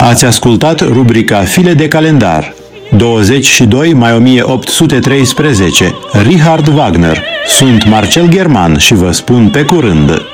Ați ascultat rubrica File de calendar. 22 mai 1813. Richard Wagner. Sunt Marcel German și vă spun pe curând.